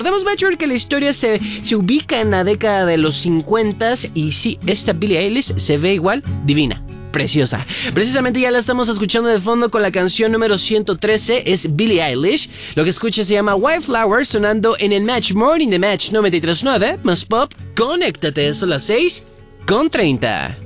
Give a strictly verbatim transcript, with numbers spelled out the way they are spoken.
Recordemos, Bachelor, que la historia se, se ubica en la década de los cincuenta y sí, esta Billie Eilish se ve igual divina. Preciosa. Precisamente ya la estamos escuchando de fondo con la canción número ciento trece, es Billie Eilish. Lo que escucha se llama Wildflower, sonando en el Match Morning de Match noventa y tres punto nueve, más pop. Conéctate, son las seis con treinta.